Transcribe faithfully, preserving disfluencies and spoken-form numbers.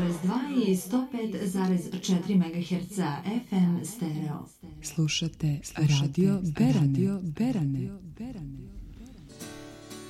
zarez dva i sto pet zarez četiri megaherca F M stereo. Slušate Radio Berane. Radio Berane. Berane.